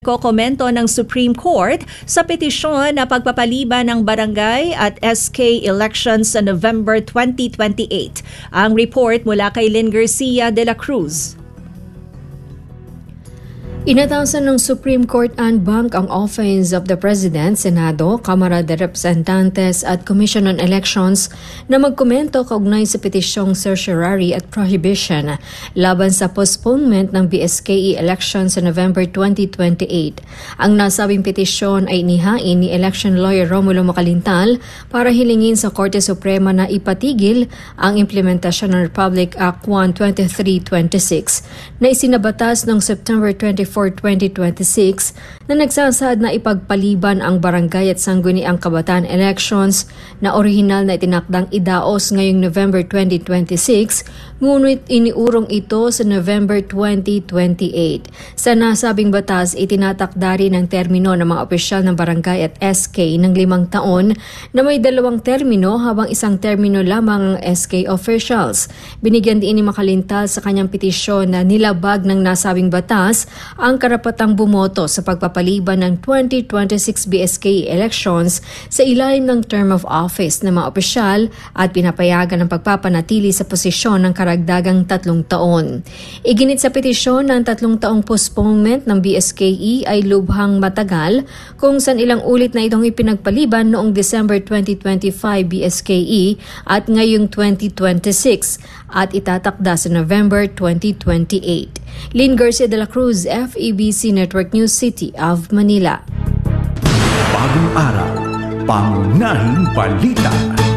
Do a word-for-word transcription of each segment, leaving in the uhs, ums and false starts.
Kokomento ng Supreme Court sa petisyon na pagpapaliban ng barangay at S K elections sa November twenty twenty-eight. Ang report mula kay Lynn Garcia de la Cruz. Inatasan ng Supreme Court en banc ang Office of the President, Senado, Kamara de Representantes at Commission on Elections na magkomento kaugnay sa petisyong certiorari at prohibition laban sa postponement ng B S K E election sa November twenty twenty-eight. Ang nasabing petisyon ay inihain ni election lawyer Romulo Macalintal para hilingin sa Korte Suprema na ipatigil ang implementasyon ng Republic Act one twenty-three twenty-six na isinabatas noong September twenty-fourth, twenty twenty-six na nagsasaad na ipagpaliban ang barangay at sangguniang kabataan elections na orihinal na itinakdang idaos ngayong November twenty twenty-six, ngunit iniurong ito sa November twenty twenty-eight. Sa nasabing batas, itinatakda rin ang termino ng mga opisyal ng barangay at S K ng limang taon na may dalawang termino habang isang termino lamang ang S K officials. Binigyan din ni Macalintal sa kanyang petisyon na nilabag ng nasabing batas ang karapatang bumoto sa pagpapaliban ng twenty twenty-six B S K elections sa ilalim ng term of office ng mga opisyal at pinapayagan ang pagpapanatili sa posisyon ng karagdagang tatlong taon. Iginit sa petisyon ng tatlong taong postponement ng B S K E ay lubhang matagal kung saan ilang ulit na itong ipinagpaliban noong December twenty twenty-five B S K E at ngayong twenty twenty-six at itatakda sa November twenty twenty-eight. Lynn Garcia de la Cruz, F E B C Network News, City of Manila. Bagong araw, pangunahing balita.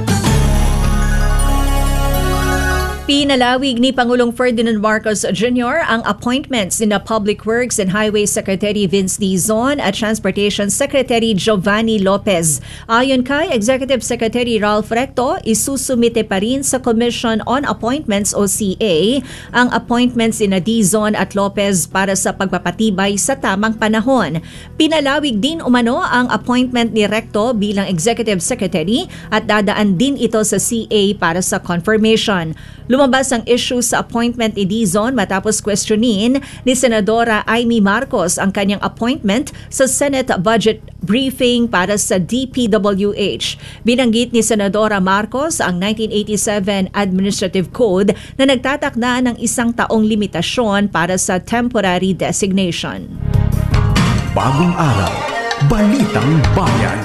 Pinalawig ni Pangulong Ferdinand Marcos Junior ang appointments ni na Public Works and Highway Secretary Vince Dizon at Transportation Secretary Giovanni Lopez. Ayon kay Executive Secretary Ralph Recto, isusumite pa rin sa Commission on Appointments o C A ang appointments ni na Dizon at Lopez para sa pagpapatibay sa tamang panahon. Pinalawig din umano ang appointment ni Recto bilang Executive Secretary at dadaan din ito sa C A para sa confirmation. Lumabas ang issue sa appointment ni Dizon matapos questionin ni Senadora Amy Marcos ang kanyang appointment sa Senate Budget Briefing para sa D P W H. Binanggit ni Senadora Marcos ang nineteen eighty-seven Administrative Code na nagtatakda ng isang taong limitasyon para sa temporary designation. Bagong araw, balitang bayan.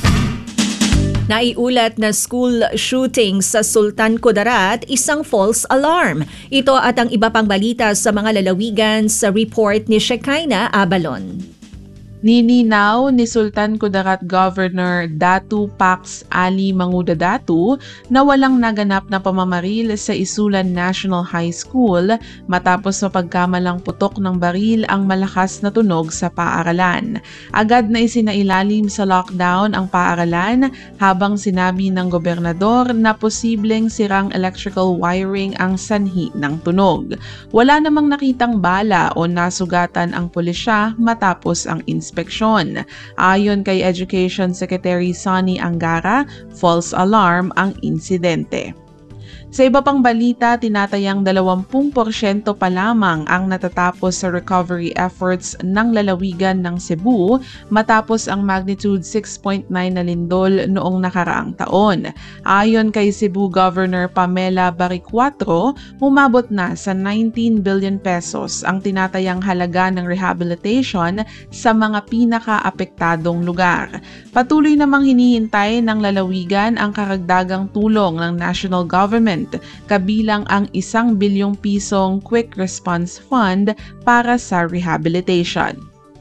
Naiulat na school shooting sa Sultan Kudarat, isang false alarm. Ito at ang iba pang balita sa mga lalawigan sa report ni Shekinah Abalon. Nininaw ni Sultan Kudarat Governor Datu Pax Ali Manguda Datu na walang naganap na pamamaril sa Isulan National High School matapos mapagkamalang putok ng baril ang malakas na tunog sa paaralan. Agad na isinailalim sa lockdown ang paaralan habang sinabi ng gobernador na posibleng sirang electrical wiring ang sanhi ng tunog. Wala namang nakitang bala o nasugatan ang pulisya matapos ang inspeksyon. Inspeksyon. Ayon kay Education Secretary Sonny Angara, false alarm ang insidente. Sa iba pang balita, tinatayang dalawampu porsyento pa lamang ang natatapos sa recovery efforts ng lalawigan ng Cebu matapos ang magnitude six point nine na lindol noong nakaraang taon. Ayon kay Cebu Governor Pamela Baricuatro, umabot na sa nineteen billion pesos ang tinatayang halaga ng rehabilitation sa mga pinaka-apektadong lugar. Patuloy namang hinihintay ng lalawigan ang karagdagang tulong ng national government kabilang ang isang bilyong pisong Quick Response Fund para sa rehabilitation.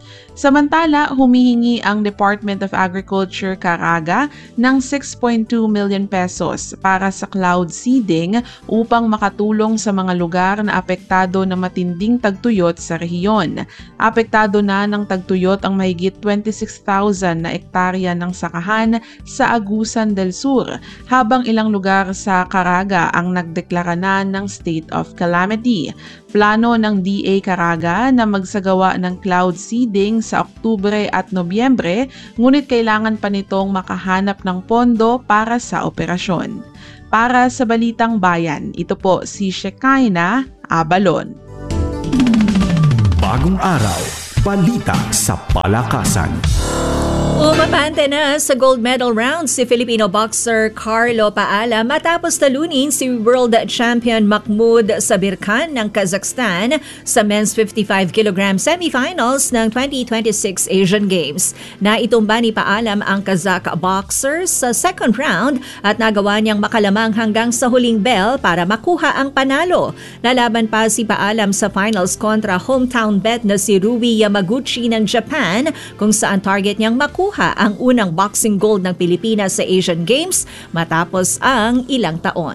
Samantala, humihingi ang Department of Agriculture Caraga ng six point two million pesos para sa cloud seeding upang makatulong sa mga lugar na apektado ng matinding tagtuyot sa rehiyon. Apektado na ng tagtuyot ang mahigit twenty-six thousand na ektarya ng sakahan sa Agusan del Sur, habang ilang lugar sa Caraga ang nagdeklara na ng state of calamity. Plano ng D A Caraga na magsagawa ng cloud seeding sa Oktubre at Nobyembre, ngunit kailangan pa nitong makahanap ng pondo para sa operasyon. Para sa Balitang Bayan, ito po si Shekinah Abalon. Bagong araw, balita sa palakasan. Umabante na sa gold medal round si Filipino boxer Carlo Paala matapos talunin si world champion Mahmoud Sabirkhan ng Kazakhstan sa men's fifty-five kilogram semifinals ng twenty twenty-six Asian Games. Naitumba ni Paalam ang Kazakh boxer sa second round at nagawa niyang makalamang hanggang sa huling bell para makuha ang panalo. Nalaban pa si Paalam sa finals kontra hometown bet na si Rui Yamaguchi ng Japan kung saan target niyang makuha ang unang boxing gold ng Pilipinas sa Asian Games matapos ang ilang taon.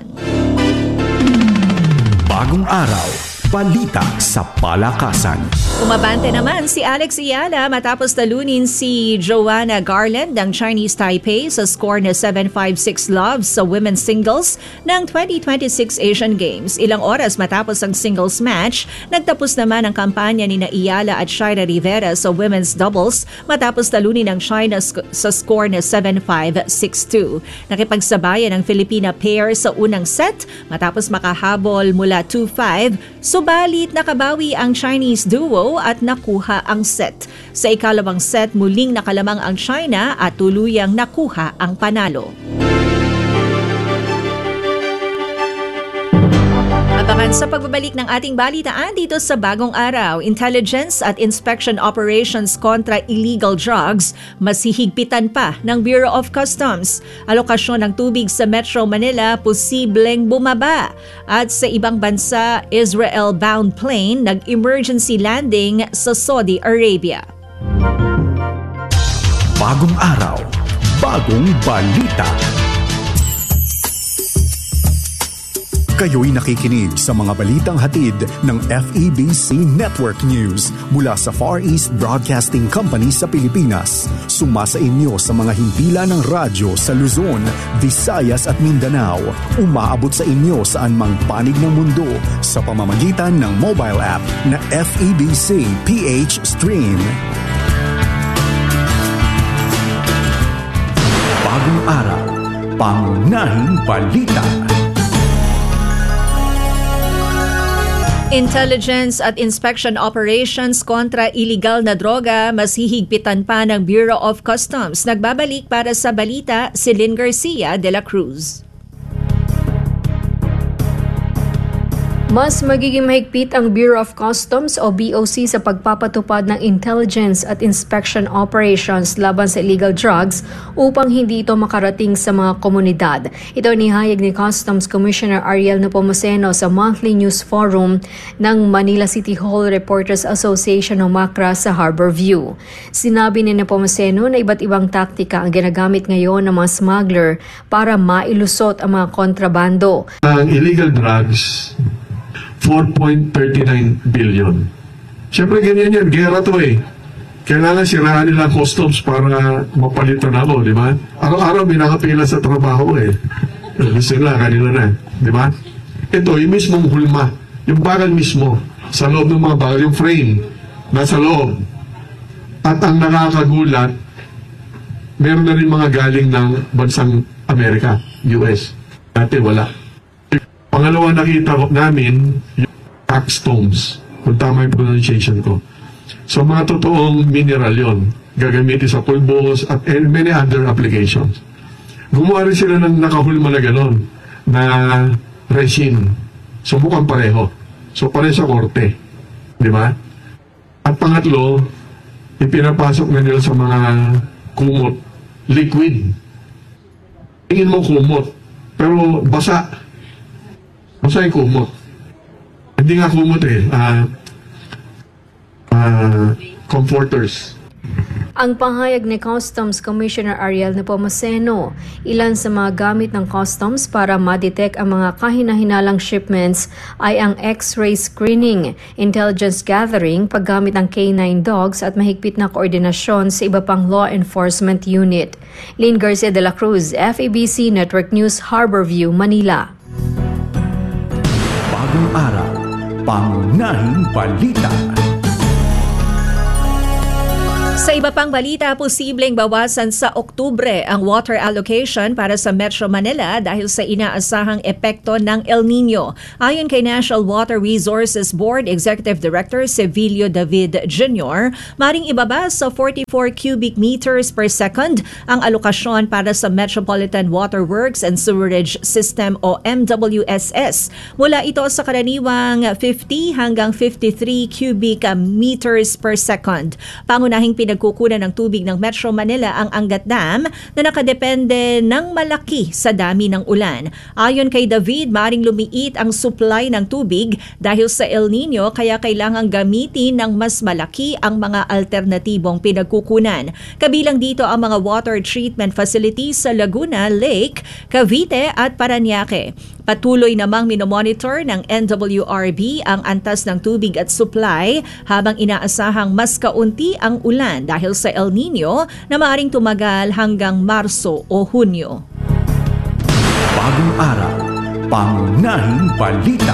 Bagong araw, balita sa palakasan. Umabante naman si Alex Ayala matapos talunin si Joanna Garland ng Chinese Taipei sa score na seven five six love sa women's singles ng twenty twenty-six Asian Games. Ilang oras matapos ang singles match, nagtapos naman ang kampanya ni na Ayala at Shaira Rivera sa women's doubles matapos talunin ng China sa score na seven five six two. Nakipagsabayan ang Filipina pair sa unang set matapos makahabol mula two five, subalit nakabawi ang Chinese duo at nakuha ang set. Sa ikalawang set, muling nakalamang ang China at tuluyang nakuha ang panalo. Abangan sa pagbabalik ng ating balitaan dito sa Bagong Araw. Intelligence at Inspection Operations kontra illegal drugs mas hihigpitan pa ng Bureau of Customs. Alokasyon ng tubig sa Metro Manila posibleng bumaba. At sa ibang bansa, Israel-bound plane nag-emergency landing sa Saudi Arabia. Bagong araw, bagong balita. Kayo'y nakikinig sa mga balitang hatid ng F E B C Network News mula sa Far East Broadcasting Company sa Pilipinas. Sumasa inyo sa mga himpilan ng radyo sa Luzon, Visayas at Mindanao. Umaabot sa inyo saan mang panig ng mundo sa pamamagitan ng mobile app na F E B C P H Stream. Bagong araw, pangunahing balita. Intelligence at Inspection Operations kontra illegal na droga mas hihigpitan pa ng Bureau of Customs. Nagbabalik para sa balita si Lynn Garcia de la Cruz. Mas magiging mahigpit ang Bureau of Customs o B O C sa pagpapatupad ng intelligence at inspection operations laban sa illegal drugs upang hindi ito makarating sa mga komunidad. Ito nihayag ni Customs Commissioner Ariel Nepomuceno sa monthly news forum ng Manila City Hall Reporters Association o MACRA sa Harborview. Sinabi ni Nepomuceno na iba't ibang taktika ang ginagamit ngayon ng mga smuggler para mailusot ang mga kontrabando. Ang illegal drugs, four point three nine billion. Siyempre ganyan yan, gera to eh. Kailangan sirahan nila customs para mapalitan ako, di ba? Araw-araw may nakapila sa trabaho eh. Gusto nila, kanila na, di ba? Ito, yung mismong hulma, yung bakal mismo, sa loob ng mga bakal, yung frame, nasa loob. At ang nakakagulat, meron na rin mga galing ng bansang Amerika, U S. Dati wala. Pangalawa nakita ko namin yung tax stones, kung tama yung pronunciation ko. So mga totoong mineral yon, gagamitin sa pulbos at many other applications. Gumawa rin sila ng nakahulma na gano'n, na resin. So mukhang pareho. So pareho sa korte. Di ba? At pangatlo, ipinapasok na nila sa mga kumot, liquid. Tingin mo kumot, pero basa. Basta yung kumot. Hindi nga kumot eh. Uh, uh, comforters. Ang pahayag ni Customs Commissioner Ariel Nepomuceno, ilan sa mga gamit ng Customs para ma-detect ang mga kahinahinalang shipments ay ang X-ray screening, intelligence gathering, paggamit ng K nine dogs at mahigpit na koordinasyon sa iba pang law enforcement unit. Lynn Garcia de la Cruz, F E B C Network News, Harborview, Manila. Bagong araw, pangunahing balita. Sa iba pang balita, posibleng bawasan sa Oktubre ang water allocation para sa Metro Manila dahil sa inaasahang epekto ng El Nino. Ayon kay National Water Resources Board Executive Director Sevilio David Junior, maring ibaba sa forty-four cubic meters per second ang alokasyon para sa Metropolitan Water Works and Sewerage System o M W S S. Mula ito sa karaniwang fifty hanggang fifty-three cubic meters per second. Pangunahing pinagkukunan ng tubig ng Metro Manila ang Angat Dam na nakadepende ng malaki sa dami ng ulan. Ayon kay David, maring lumiit ang supply ng tubig dahil sa El Nino kaya kailangang gamitin ng mas malaki ang mga alternatibong pinagkukunan. Kabilang dito ang mga water treatment facilities sa Laguna, Lake, Cavite at Parañaque. Patuloy namang minomonitor ng N W R B ang antas ng tubig at supply habang inaasahang mas kaunti ang ulan dahil sa El Nino na maaaring tumagal hanggang Marso o Hunyo. Bagong araw, pangunahing balita.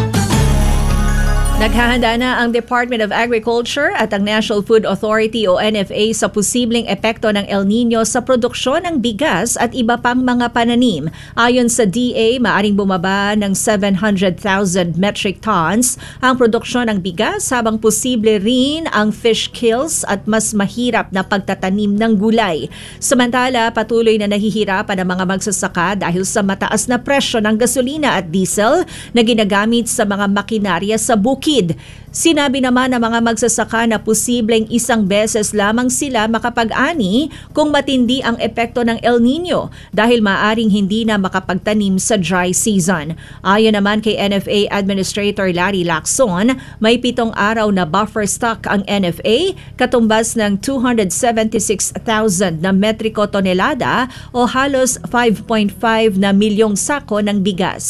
Naghahanda na ang Department of Agriculture at ang National Food Authority o N F A sa posibleng epekto ng El Nino sa produksyon ng bigas at iba pang mga pananim. Ayon sa D A, maaring bumaba ng seven hundred thousand metric tons ang produksyon ng bigas habang posible rin ang fish kills at mas mahirap na pagtatanim ng gulay. Samantala, patuloy na nahihirapan ang mga magsasaka dahil sa mataas na presyo ng gasolina at diesel na ginagamit sa mga makinarya sa bukid. Sinabi naman ng mga magsasaka na posibleng isang beses lamang sila makapag-ani kung matindi ang epekto ng El Nino dahil maaring hindi na makapagtanim sa dry season. Ayon naman kay N F A Administrator Larry Lacson, may pitong araw na buffer stock ang N F A katumbas ng two hundred seventy-six thousand na metriko tonelada o halos five point five na milyong sako ng bigas.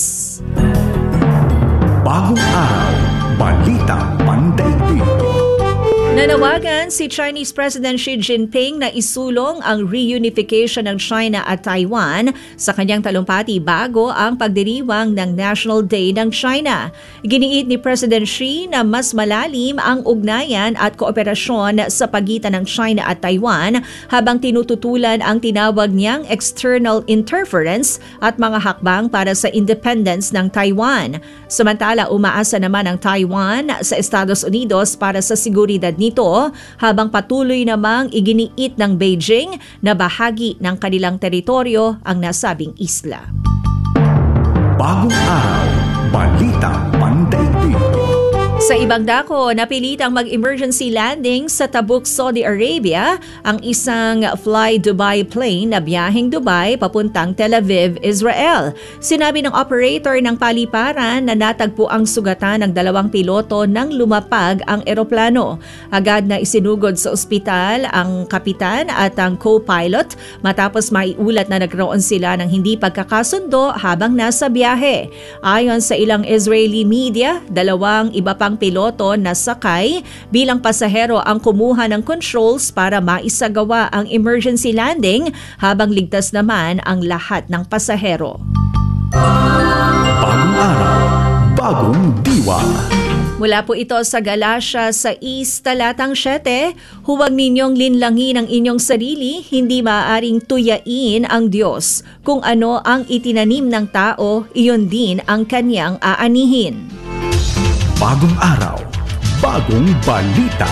Bagong araw, balita pandaigdig. Nanawagan si Chinese President Xi Jinping na isulong ang reunification ng China at Taiwan sa kanyang talumpati bago ang pagdiriwang ng National Day ng China. Giniit ni President Xi na mas malalim ang ugnayan at kooperasyon sa pagitan ng China at Taiwan habang tinututulan ang tinawag niyang external interference at mga hakbang para sa independence ng Taiwan. Samantala, umaasa naman ang Taiwan sa Estados Unidos para sa seguridad nito habang patuloy namang iginiit ng Beijing na bahagi ng kanilang teritoryo ang nasabing isla. Bagong araw, balita pandaigdig. Sa ibang dako, napilitang mag-emergency landing sa Tabuk, Saudi Arabia ang isang Fly Dubai plane na biyaheng Dubai papuntang Tel Aviv, Israel. Sinabi ng operator ng paliparan na natagpo ang sugatan ng dalawang piloto nang lumapag ang eroplano. Agad na isinugod sa ospital ang kapitan at ang co-pilot matapos maiulat na nagkaroon sila ng hindi pagkakasundo habang nasa biyahe. Ayon sa ilang Israeli media, dalawang iba pang piloto na sakay bilang pasahero ang kumuha ng controls para maisagawa ang emergency landing habang ligtas naman ang lahat ng pasahero. Bagong araw, bagong diwa. Mula po ito sa Galatia sa East Talatang siyete, huwag ninyong linlangin ang inyong sarili, hindi maaaring tuyain ang Diyos. Kung ano ang itinanim ng tao, iyon din ang kanyang aanihin. Bagong araw, bagong balita.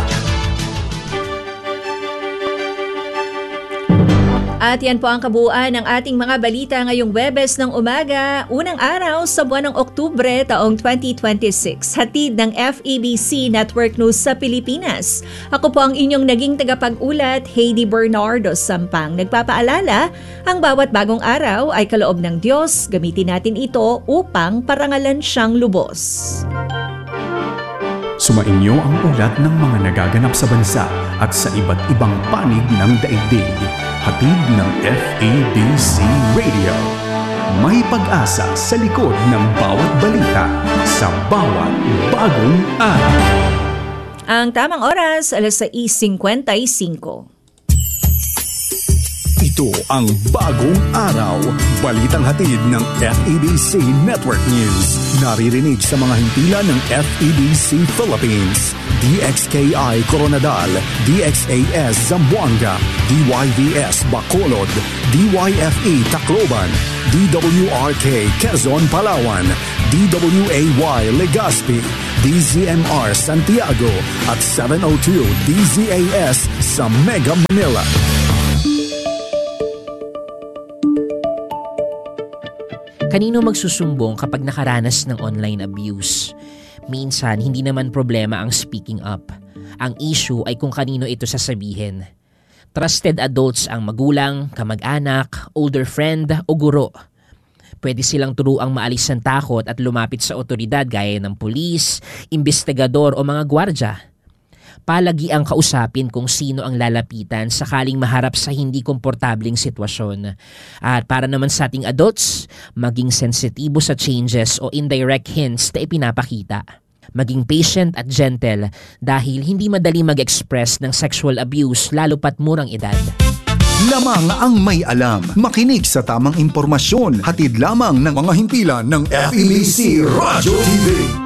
At yan po ang kabuuan ng ating mga balita ngayong Webes ng umaga, unang araw sa buwan ng Oktubre taong twenty twenty-six. Hatid ng F E B C Network News sa Pilipinas. Ako po ang inyong naging tagapag-ulat, Heidi Bernardo Sampang. Nagpapaalala, ang bawat bagong araw ay kaloob ng Diyos. Gamitin natin ito upang parangalan siyang lubos. Sumainyo ang ulat ng mga nagaganap sa bansa at sa iba't ibang panig ng daigdig. Hatid ng F E B C Radio. May pag-asa sa likod ng bawat balita sa bawat bagong araw. Ang tamang oras, alas sais cincuenta y cinco. Ito ang Bagong Araw, balitang hatid ng F E B C Network News. Naririnig sa mga himpilan ng F E B C Philippines. D X K I Coronadal, D X A S Zamboanga, D Y V S Bacolod, D Y F E Tacloban, D W R K Quezon, Palawan, D W A Y Legazpi, D Z M R Santiago at seven oh two D Z A S sa Mega Manila. Kanino magsusumbong kapag nakaranas ng online abuse? Minsan, hindi naman problema ang speaking up. Ang issue ay kung kanino ito sasabihin. Trusted adults ang magulang, kamag-anak, older friend o guro. Pwede silang turuang maalis ng takot at lumapit sa otoridad gaya ng pulis, investigador o mga gwardya. Palagi ang kausapin kung sino ang lalapitan sakaling maharap sa hindi komportabling sitwasyon. At para naman sa ating adults, maging sensitibo sa changes o indirect hints na ipinapakita. Maging patient at gentle dahil hindi madali mag-express ng sexual abuse lalo pat murang edad. Lamang ang may alam. Makinig sa tamang impormasyon. Hatid lamang ng mga himpilan ng F E B C Radio T V.